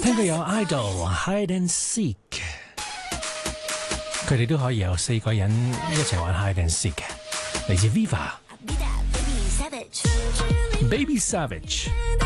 聽過有 Idol Hide and Seek， 佢哋都可以有4個人一齊玩 Hide and Seek 嘅，嚟自 Viva Baby Savage。